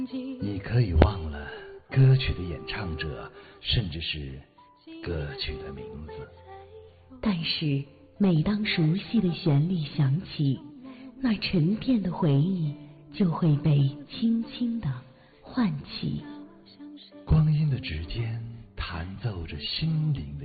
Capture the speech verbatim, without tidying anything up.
你可以忘了歌曲的演唱者，甚至是歌曲的名字， 但是每当熟悉的旋律响起，那沉淀的回忆就会被轻轻地唤起。 光阴的指尖弹奏着心灵